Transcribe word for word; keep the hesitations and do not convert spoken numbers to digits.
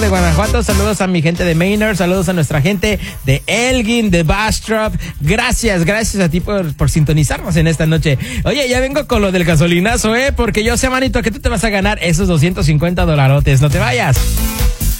de Guanajuato, saludos a mi gente de Maynard, saludos a nuestra gente de Elgin, de Bastrop. Gracias, gracias a ti por, por sintonizarnos en esta noche. Oye, ya vengo con lo del gasolinazo, ¿eh? Porque yo sé, manito, que tú te vas a ganar esos doscientos cincuenta dolarotes. No te vayas.